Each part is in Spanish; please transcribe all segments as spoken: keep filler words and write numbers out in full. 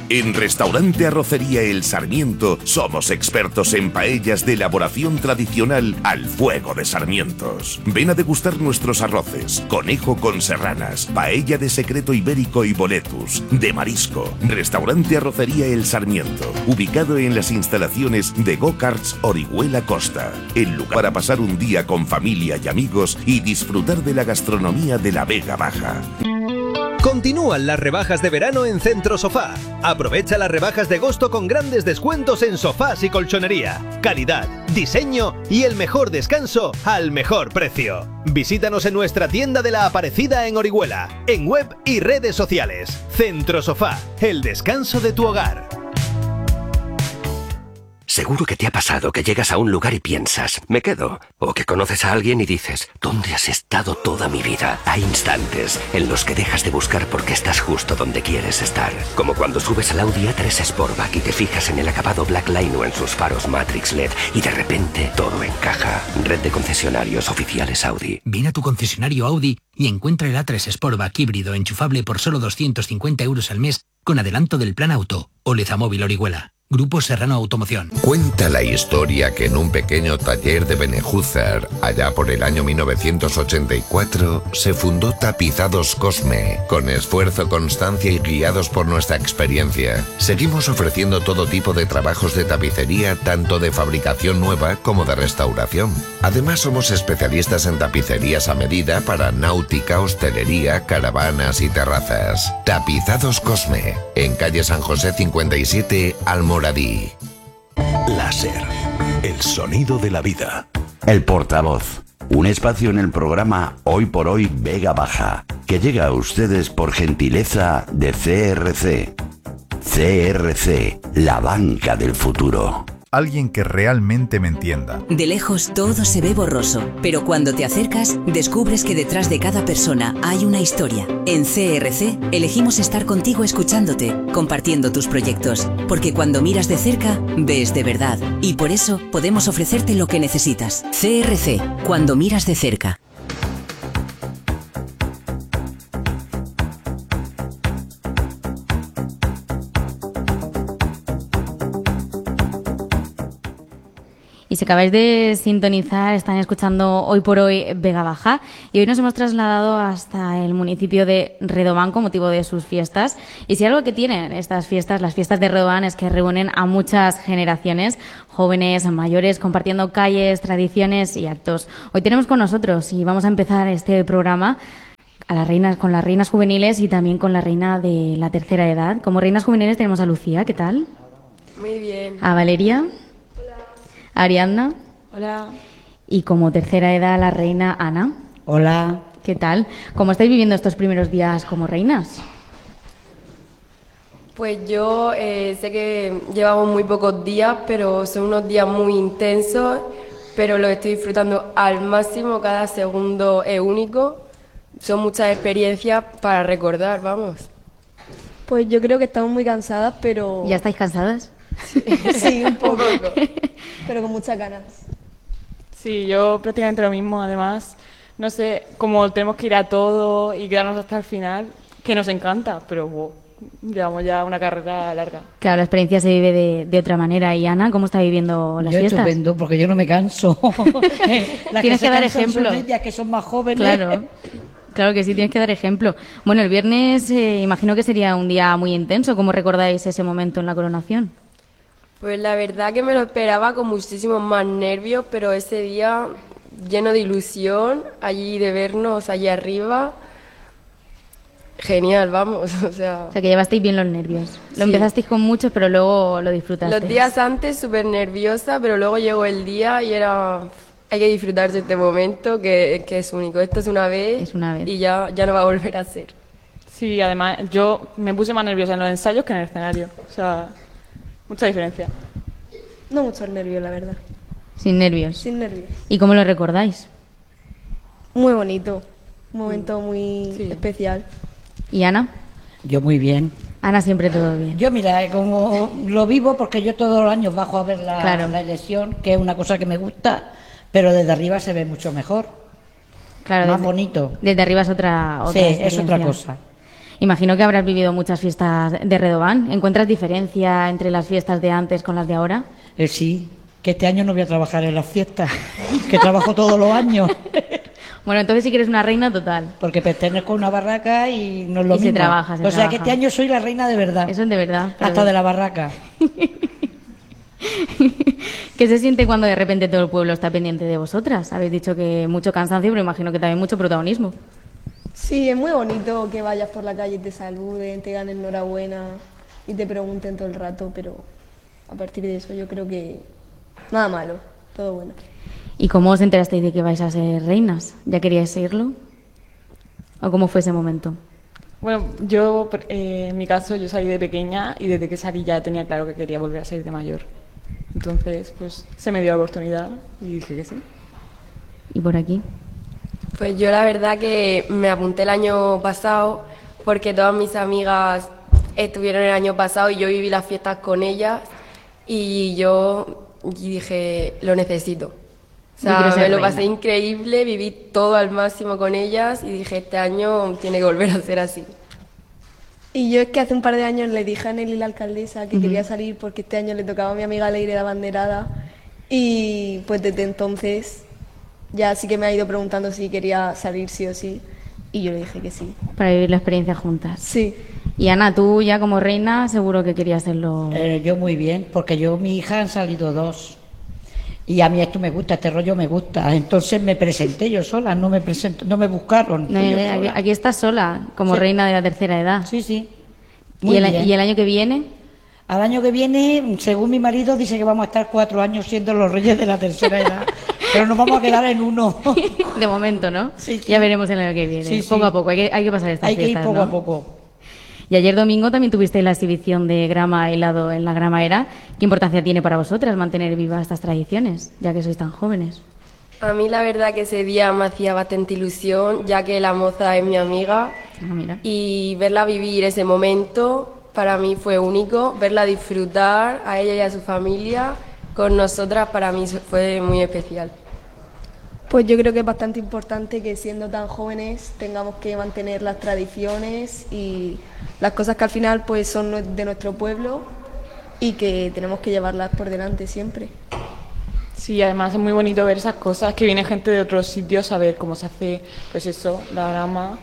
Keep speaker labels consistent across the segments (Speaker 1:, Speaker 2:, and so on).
Speaker 1: En Restaurante Arrocería El Sarmiento somos expertos en paellas de elaboración tradicional al fuego de sarmientos. Ven a degustar nuestros arroces, conejo con serranas, paella de secreto ibérico y boletus, de marisco. Restaurante Arrocería El Sarmiento, ubicado en las instalaciones de Go-Karts Orihuela Costa. El lugar para pasar un día con familia y amigos y disfrutar de la gastronomía de la Vega Baja.
Speaker 2: Continúan las rebajas de verano en Centro Sofá. Aprovecha las rebajas de agosto con grandes descuentos en sofás y colchonería. Calidad, diseño y el mejor descanso al mejor precio. Visítanos en nuestra tienda de la Aparecida en Orihuela, en web y redes sociales. Centro Sofá, el descanso de tu hogar.
Speaker 3: Seguro que te ha pasado que llegas a un lugar y piensas, me quedo. O que conoces a alguien y dices, ¿dónde has estado toda mi vida? Hay instantes en los que dejas de buscar porque estás justo donde quieres estar. Como cuando subes al Audi A tres Sportback y te fijas en el acabado Black Line o en sus faros Matrix L E D y de repente todo encaja. Red de concesionarios oficiales Audi.
Speaker 4: Ven a tu concesionario Audi y encuentra el A tres Sportback híbrido enchufable por solo doscientos cincuenta euros al mes con adelanto del plan auto. O Lezamóvil Orihuela. Grupo Serrano Automoción.
Speaker 5: Cuenta la historia que en un pequeño taller de Benejúzar, allá por el año mil novecientos ochenta y cuatro, se fundó Tapizados Cosme. Con esfuerzo, constancia y guiados por nuestra experiencia, seguimos ofreciendo todo tipo de trabajos de tapicería, tanto de fabricación nueva como de restauración. Además, somos especialistas en tapicerías a medida para náutica, hostelería, caravanas y terrazas. Tapizados Cosme, en calle San José cincuenta y siete, Almoradí.
Speaker 6: Láser, el sonido de la vida.
Speaker 7: El portavoz, un espacio en el programa Hoy por Hoy Vega Baja, que llega a ustedes por gentileza de C R C. C R C, la banca del futuro.
Speaker 8: Alguien que realmente me entienda.
Speaker 9: De lejos todo se ve borroso, pero cuando te acercas, descubres que detrás de cada persona hay una historia. En C R C elegimos estar contigo escuchándote, compartiendo tus proyectos, porque cuando miras de cerca, ves de verdad. Y por eso podemos ofrecerte lo que necesitas. C R C, cuando miras de cerca.
Speaker 10: Y si acabáis de sintonizar, están escuchando Hoy por Hoy Vega Baja y hoy nos hemos trasladado hasta el municipio de Redován con motivo de sus fiestas. Y si algo que tienen estas fiestas, las fiestas de Redován, es que reúnen a muchas generaciones, jóvenes, mayores, compartiendo calles, tradiciones y actos. Hoy tenemos con nosotros y vamos a empezar este programa a las reinas, con las reinas juveniles y también con la reina de la tercera edad. Como reinas juveniles tenemos a Lucía, ¿qué tal?
Speaker 11: Muy bien.
Speaker 10: A Valeria. Ariadna.
Speaker 11: Hola.
Speaker 10: Y como tercera edad, la reina Ana.
Speaker 12: Hola.
Speaker 10: ¿Qué tal? ¿Cómo estáis viviendo estos primeros días como reinas?
Speaker 11: Pues yo eh, sé que llevamos muy pocos días, pero son unos días muy intensos, pero los estoy disfrutando al máximo, cada segundo es único. Son muchas experiencias para recordar, vamos.
Speaker 13: Pues yo creo que estamos muy cansadas, pero...
Speaker 10: ¿Ya estáis cansadas?
Speaker 13: Sí, sí, un poco, pero con muchas ganas.
Speaker 14: Sí, yo prácticamente lo mismo, además, no sé, como tenemos que ir a todo y quedarnos hasta el final, que nos encanta, pero wow, llevamos ya una carrera larga.
Speaker 10: Claro, la experiencia se vive de, de otra manera. Y Ana, ¿cómo está viviendo las
Speaker 12: yo
Speaker 10: fiestas?
Speaker 12: Yo estupendo, porque yo no me canso.
Speaker 10: Tienes que, que dar ejemplo.
Speaker 12: Son ellas, que son más jóvenes.
Speaker 10: Claro. Claro que sí, tienes que dar ejemplo. Bueno, el viernes eh, imagino que sería un día muy intenso. ¿Cómo recordáis ese momento en la coronación?
Speaker 11: Pues la verdad que me lo esperaba con muchísimos más nervios, pero ese día lleno de ilusión, allí de vernos allí arriba, genial, vamos, o sea...
Speaker 10: O sea, que llevasteis bien los nervios. Lo
Speaker 11: sí.
Speaker 10: empezasteis con mucho, pero luego lo disfrutasteis.
Speaker 11: Los días antes súper nerviosa, pero luego llegó el día y era... Hay que disfrutar de este momento que, que es único. Esto es una vez,
Speaker 10: es una vez.
Speaker 11: Y ya, ya no va a volver a ser.
Speaker 14: Sí, además yo me puse más nerviosa en los ensayos que en el escenario, o sea... Mucha diferencia.
Speaker 13: No mucho nervios, la verdad.
Speaker 10: Sin nervios.
Speaker 13: Sin nervios.
Speaker 10: ¿Y cómo lo recordáis?
Speaker 13: Muy bonito. Un momento muy sí. especial.
Speaker 10: ¿Y Ana?
Speaker 12: Yo muy bien.
Speaker 10: Ana siempre todo bien.
Speaker 12: Yo, mira, como lo vivo porque yo todos los años bajo a ver la,
Speaker 10: claro.
Speaker 12: la elección, que es una cosa que me gusta, pero desde arriba se ve mucho mejor.
Speaker 10: Claro.
Speaker 12: Más
Speaker 10: desde,
Speaker 12: bonito.
Speaker 10: Desde arriba es otra, otra
Speaker 12: Sí, es otra cosa.
Speaker 10: Imagino que habrás vivido muchas fiestas de Redován. ¿Encuentras diferencia entre las fiestas de antes con las de ahora?
Speaker 12: Eh, sí, que este año no voy a trabajar en las fiestas, que trabajo todos los años.
Speaker 10: Bueno, entonces sí que eres una reina total.
Speaker 12: Porque pertenezco a una barraca y no es lo
Speaker 10: Y se
Speaker 12: mismo.
Speaker 10: trabaja, se
Speaker 12: o sea
Speaker 10: trabaja.
Speaker 12: que este año soy la reina de verdad.
Speaker 10: Eso es de verdad. pero-
Speaker 12: Hasta de la barraca.
Speaker 10: ¿Qué se siente cuando de repente todo el pueblo está pendiente de vosotras? Habéis dicho que mucho cansancio, pero imagino que también mucho protagonismo.
Speaker 13: Sí, es muy bonito que vayas por la calle y te saluden, te dan enhorabuena y te pregunten todo el rato, pero a partir de eso yo creo que nada malo, todo bueno.
Speaker 10: ¿Y cómo os enterasteis de que vais a ser reinas? ¿Ya queríais seguirlo? ¿O cómo fue ese momento?
Speaker 14: Bueno, yo, eh, en mi caso, yo salí de pequeña y desde que salí ya tenía claro que quería volver a salir de mayor. Entonces, pues se me dio la oportunidad y dije que sí.
Speaker 10: ¿Y por aquí?
Speaker 11: Pues yo la verdad que me apunté el año pasado porque todas mis amigas estuvieron el año pasado y yo viví las fiestas con ellas y yo y dije, lo necesito. O
Speaker 10: Yo quiero
Speaker 11: sea,
Speaker 10: ser
Speaker 11: me lo
Speaker 10: reina.
Speaker 11: pasé increíble, viví todo al máximo con ellas y dije, este año tiene que volver a ser así.
Speaker 13: Y yo es que hace un par de años le dije a Nelly, la alcaldesa, que
Speaker 11: Ujú.
Speaker 13: quería salir porque este año le tocaba a mi amiga Leire la banderada y pues desde entonces ya sí que me ha ido preguntando si quería salir sí o sí y yo le dije que sí.
Speaker 10: Para vivir la experiencia juntas.
Speaker 13: Sí.
Speaker 10: Y Ana, tú ya como reina seguro que querías hacerlo.
Speaker 12: Eh, yo muy bien, porque yo, mi hija han salido dos. Y a mí esto me gusta, este rollo me gusta. Entonces me presenté yo sola, no me presento, no me buscaron.
Speaker 10: No,
Speaker 12: fui yo
Speaker 10: eh, aquí,
Speaker 12: sola.
Speaker 10: aquí estás sola, como
Speaker 12: Sí.
Speaker 10: reina de la tercera edad.
Speaker 12: Sí, sí.
Speaker 10: ¿Y
Speaker 12: Muy
Speaker 10: el,
Speaker 12: bien.
Speaker 10: ¿Y el año que viene?
Speaker 12: Al año que viene, según mi marido, dice que vamos a estar cuatro años siendo los reyes de la tercera edad. Pero nos vamos a quedar en uno.
Speaker 10: De momento, ¿no?
Speaker 12: Sí, sí.
Speaker 10: Ya veremos el año que viene.
Speaker 12: Sí, sí.
Speaker 10: Poco a poco, hay que, hay que pasar estas
Speaker 12: Hay que ir
Speaker 10: fiestas,
Speaker 12: poco
Speaker 10: ¿no?
Speaker 12: a poco.
Speaker 10: Y ayer domingo también tuvisteis la exhibición de grama helado en la Gramaera. ¿Qué importancia tiene para vosotras mantener vivas estas tradiciones, ya que sois tan jóvenes?
Speaker 11: A mí la verdad que ese día me hacía bastante ilusión, ya que la moza es mi amiga
Speaker 10: Ah, mira.
Speaker 11: y verla vivir ese momento para mí fue único, verla disfrutar a ella y a su familia con nosotras para mí fue muy especial.
Speaker 13: Pues yo creo que es bastante importante que siendo tan jóvenes tengamos que mantener las tradiciones y las cosas que al final pues son nue- de nuestro pueblo y que tenemos que llevarlas por delante siempre.
Speaker 14: Sí, además es muy bonito ver esas cosas, que viene gente de otros sitios a ver cómo se hace, pues eso, la grama,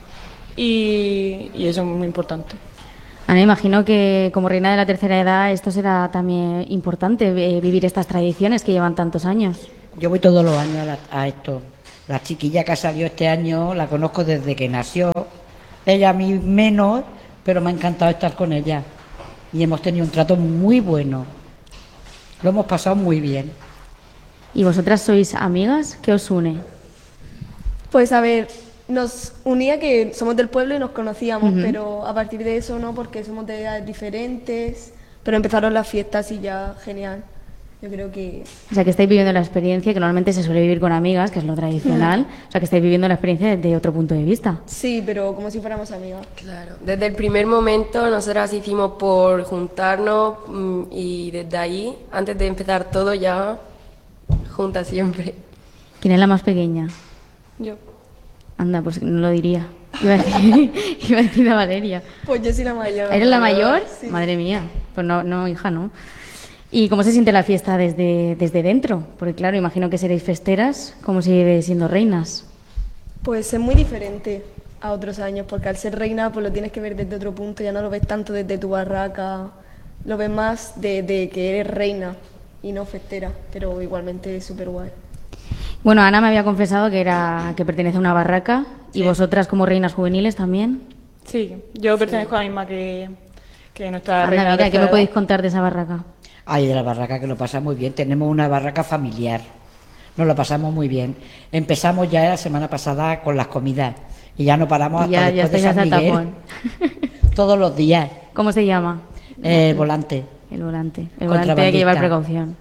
Speaker 14: y, y eso es muy importante.
Speaker 10: Ana, imagino que como reina de la tercera edad esto será también importante, eh, vivir estas tradiciones que llevan tantos años.
Speaker 12: Yo voy todos los años a, la- a esto. La chiquilla que ha salido este año la conozco desde que nació. Ella a mí menos, pero me ha encantado estar con ella. Y hemos tenido un trato muy bueno. Lo hemos pasado muy bien.
Speaker 10: ¿Y vosotras sois amigas? ¿Qué os une?
Speaker 13: Pues a ver, nos unía que somos del pueblo y nos conocíamos,
Speaker 10: Ujú.
Speaker 13: pero a partir de eso no, porque somos de edades diferentes, pero empezaron las fiestas y ya genial. Yo creo que
Speaker 10: O sea, que estáis viviendo la experiencia que normalmente se suele vivir con amigas, que es lo tradicional. O sea, que estáis viviendo la experiencia desde otro punto de vista.
Speaker 13: sí, pero como si fuéramos amigas.
Speaker 11: Claro. Desde el primer momento nosotras hicimos por juntarnos mm, y desde ahí, antes de empezar todo ya juntas siempre.
Speaker 10: ¿Quién es la más pequeña?
Speaker 14: Yo.
Speaker 10: Anda, pues no lo diría. Iba a decir, iba a decir a Valeria.
Speaker 13: Pues yo soy la mayor.
Speaker 10: ¿Eres la mayor?
Speaker 13: Sí.
Speaker 10: Madre mía. Pues no, no, hija, no. ¿Y cómo se siente la fiesta desde, desde dentro? Porque claro, imagino que seréis festeras, como si siendo reinas.
Speaker 13: Pues es muy diferente a otros años, porque al ser reina pues lo tienes que ver desde otro punto, ya no lo ves tanto desde tu barraca, lo ves más de, de que eres reina y no festera, pero igualmente es súper guay.
Speaker 10: Bueno, Ana me había confesado que era que pertenece a una barraca y vosotras como reinas juveniles también.
Speaker 14: Sí, yo pertenezco a la misma que, que nuestra
Speaker 10: Anda,
Speaker 14: reina.
Speaker 10: mira, ¿qué
Speaker 14: tercera
Speaker 10: me
Speaker 14: edad.
Speaker 10: podéis contar de esa barraca?
Speaker 12: Ay, de la barraca que lo pasa muy bien. Tenemos una barraca familiar. Nos lo pasamos muy bien. Empezamos ya la semana pasada con las comidas y ya no paramos hasta
Speaker 10: Ya, ya
Speaker 12: después de
Speaker 10: estáis
Speaker 12: San
Speaker 10: hasta
Speaker 12: Miguel.
Speaker 10: tapón.
Speaker 12: Todos los días.
Speaker 10: ¿Cómo se llama?
Speaker 12: Eh, el volante.
Speaker 10: El volante. El volante hay que llevar precaución.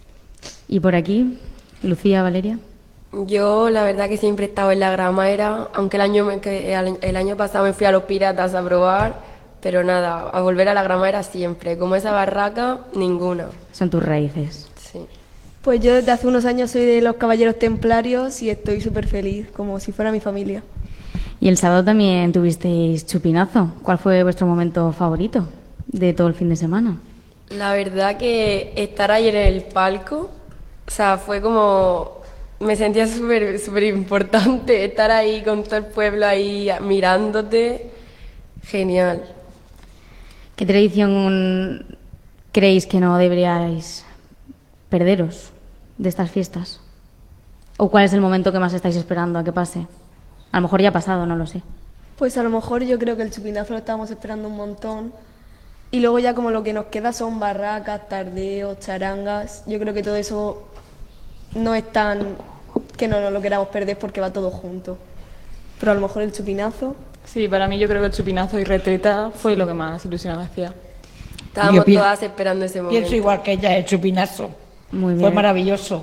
Speaker 10: ¿Y por aquí, Lucía, Valeria?
Speaker 11: Yo la verdad que siempre he estado en la Gramaera, aunque el año, me- que el, el año pasado me fui a los Piratas a probar, pero nada, a volver a la Gramaera siempre. Como esa barraca, ninguna.
Speaker 10: Son tus raíces.
Speaker 11: Sí.
Speaker 13: Pues yo desde hace unos años soy de los Caballeros Templarios y estoy súper feliz, como si fuera mi familia.
Speaker 10: Y el sábado también tuvisteis chupinazo. ¿Cuál fue vuestro momento favorito de todo el fin de semana?
Speaker 11: La verdad que estar ayer en el palco, o sea, fue como... Me sentía súper, súper importante estar ahí con todo el pueblo ahí mirándote. Genial.
Speaker 10: ¿Qué tradición creéis que no deberíais perderos de estas fiestas? ¿O cuál es el momento que más estáis esperando a que pase? A lo mejor ya ha pasado, no lo sé.
Speaker 13: Pues a lo mejor yo creo que el chupinazo lo estábamos esperando un montón. Y luego ya como lo que nos queda son barracas, tardeos, charangas. Yo creo que todo eso no es tan que no nos lo queramos perder porque va todo junto. Pero a lo mejor el chupinazo...
Speaker 14: Sí, para mí yo creo que el chupinazo y retreta fue lo que más ilusión me hacía.
Speaker 11: Estábamos todas esperando ese momento.
Speaker 12: Pienso igual que ella, el chupinazo.
Speaker 10: Muy bien.
Speaker 12: Fue maravilloso.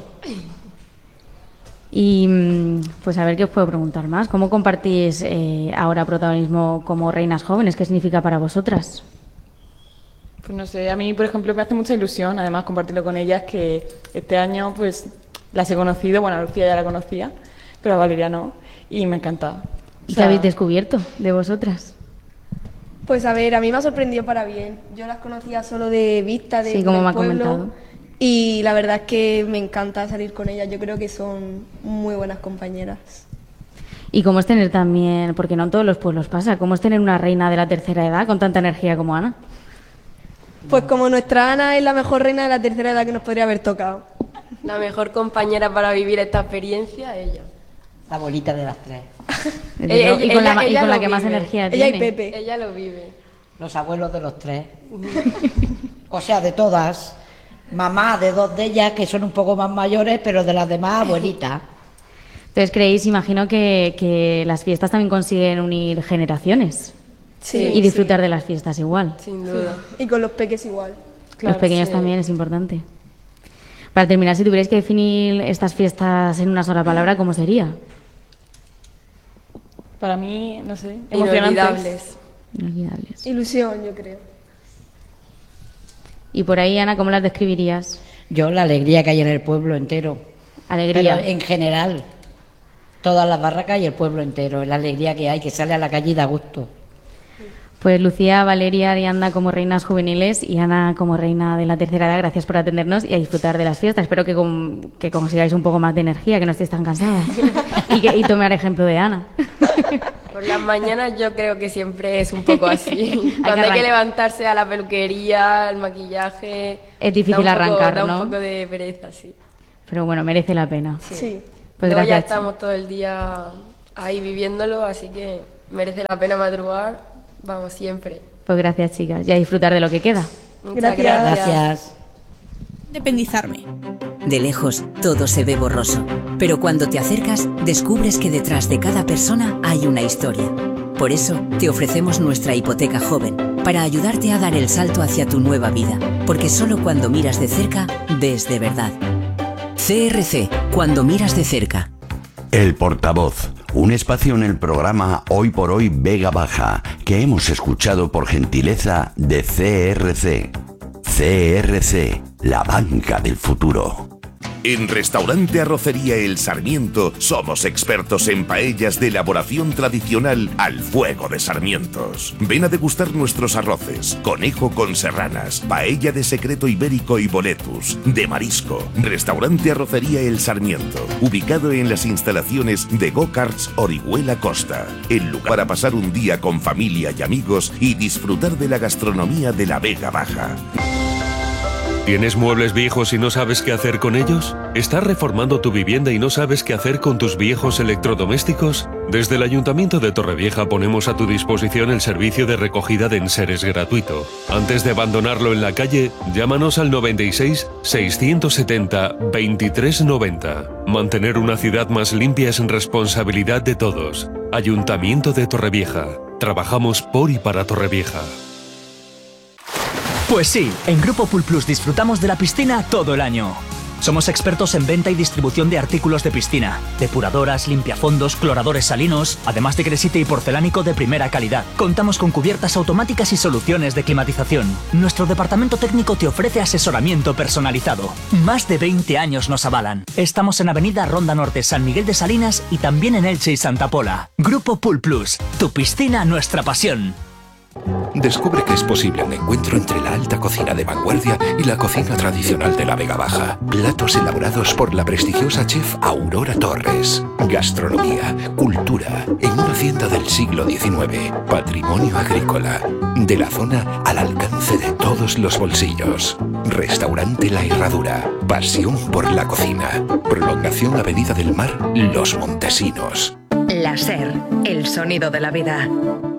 Speaker 10: Y pues a ver qué os puedo preguntar más. ¿Cómo compartís eh, ahora protagonismo como reinas jóvenes? ¿Qué significa para vosotras?
Speaker 14: Pues no sé, a mí por ejemplo me hace mucha ilusión además compartirlo con ellas, que este año pues las he conocido, bueno a Lucía ya la conocía, pero a Valeria no, y me encanta.
Speaker 10: ¿Y qué habéis descubierto de vosotras?
Speaker 13: Pues a ver, a mí me ha sorprendido para bien. Yo las conocía solo de vista, de
Speaker 10: Sí, como me ha
Speaker 13: pueblo,
Speaker 10: comentado.
Speaker 13: y la verdad es que me encanta salir con ellas. Yo creo que son muy buenas compañeras.
Speaker 10: ¿Y cómo es tener también, porque no en todos los pueblos pasa, cómo es tener una reina de la tercera edad con tanta energía como Ana?
Speaker 13: Pues como nuestra Ana es la mejor reina de la tercera edad que nos podría haber tocado.
Speaker 11: La mejor compañera para vivir esta experiencia, ella.
Speaker 12: La bonita de las tres.
Speaker 10: Ella, y con la, y con la que más energía
Speaker 13: ella
Speaker 10: tiene.
Speaker 13: Y Pepe.
Speaker 11: Ella lo vive.
Speaker 12: Los abuelos de los tres. O sea, de todas. Mamá de dos de ellas, que son un poco más mayores, pero de las demás, abuelitas.
Speaker 10: Entonces, ¿creéis, imagino que, que las fiestas también consiguen unir generaciones?
Speaker 13: Sí,
Speaker 10: y disfrutar
Speaker 13: sí.
Speaker 10: de las fiestas igual.
Speaker 11: Sin duda.
Speaker 13: Sí. Y con los peques igual.
Speaker 10: Los pequeños
Speaker 11: sí.
Speaker 10: también es importante. Para terminar, si tuvierais que definir estas fiestas en una sola palabra, ¿cómo sería?
Speaker 14: Para mí, no sé,
Speaker 11: Inolvidables.
Speaker 10: Inolvidables.
Speaker 13: Ilusión, yo creo.
Speaker 10: Y por ahí, Ana, ¿cómo las describirías?
Speaker 12: Yo la alegría que hay en el pueblo entero.
Speaker 10: Alegría.
Speaker 12: Pero en general, todas las barracas y el pueblo entero, la alegría que hay, que sale a la calle y da gusto.
Speaker 10: Pues Lucía, Valeria, Arianda como reinas juveniles y Ana como reina de la tercera edad, gracias por atendernos y a disfrutar de las fiestas. Espero que, con, que consigáis un poco más de energía, que no estéis tan cansadas y, que, y tomar ejemplo de Ana.
Speaker 11: Por las mañanas yo creo que siempre es un poco así. Cuando hay que levantarse a la peluquería, al maquillaje...
Speaker 10: Es difícil
Speaker 11: da un poco,
Speaker 10: arrancar,
Speaker 11: da
Speaker 10: ¿no?
Speaker 11: un poco de pereza, sí.
Speaker 10: Pero bueno, merece la pena.
Speaker 11: Sí.
Speaker 13: Sí.
Speaker 10: Pues
Speaker 11: Luego ya
Speaker 10: gracias.
Speaker 11: estamos todo el día ahí viviéndolo, así que merece la pena madrugar, vamos, siempre.
Speaker 10: Pues gracias, chicas, y a disfrutar de lo que queda.
Speaker 11: Muchas
Speaker 13: Gracias.
Speaker 11: gracias.
Speaker 12: Gracias.
Speaker 15: Independizarme.
Speaker 9: De lejos, todo se ve borroso, pero cuando te acercas, descubres que detrás de cada persona hay una historia. Por eso, te ofrecemos nuestra hipoteca joven, para ayudarte a dar el salto hacia tu nueva vida, porque solo cuando miras de cerca, ves de verdad. C R C, cuando miras de cerca.
Speaker 7: El portavoz, un espacio en el programa Hoy por Hoy Vega Baja, que hemos escuchado por gentileza de C R C. C R C, la banca del futuro.
Speaker 1: En Restaurante Arrocería El Sarmiento somos expertos en paellas de elaboración tradicional al fuego de sarmientos. Ven a degustar nuestros arroces, conejo con serranas, paella de secreto ibérico y boletus, de marisco. Restaurante Arrocería El Sarmiento, ubicado en las instalaciones de Go-Karts Orihuela Costa. El lugar para pasar un día con familia y amigos y disfrutar de la gastronomía de la Vega Baja.
Speaker 16: ¿Tienes muebles viejos y no sabes qué hacer con ellos? ¿Estás reformando tu vivienda y no sabes qué hacer con tus viejos electrodomésticos? Desde el Ayuntamiento de Torrevieja ponemos a tu disposición el servicio de recogida de enseres gratuito. Antes de abandonarlo en la calle, llámanos al noventa y seis, seiscientos setenta, veintitrés noventa. Mantener una ciudad más limpia es responsabilidad de todos. Ayuntamiento de Torrevieja. Trabajamos por y para Torrevieja.
Speaker 17: Pues sí, en Grupo Pool Plus disfrutamos de la piscina todo el año. Somos expertos en venta y distribución de artículos de piscina, depuradoras, limpiafondos, cloradores salinos, además de gresite y porcelánico de primera calidad. Contamos con cubiertas automáticas y soluciones de climatización. Nuestro departamento técnico te ofrece asesoramiento personalizado. Más de veinte años nos avalan. Estamos en Avenida Ronda Norte, San Miguel de Salinas y también en Elche y Santa Pola. Grupo Pool Plus, tu piscina, nuestra pasión.
Speaker 18: Descubre que es posible un encuentro entre la alta cocina de vanguardia y la cocina tradicional de la Vega Baja. Platos elaborados por la prestigiosa chef Aurora Torres. Gastronomía, cultura, en una hacienda del siglo diecinueve. Patrimonio agrícola. De la zona al alcance de todos los bolsillos. Restaurante La Herradura. Pasión por la cocina. Prolongación Avenida del Mar, Los Montesinos.
Speaker 19: La SER, el sonido de la vida.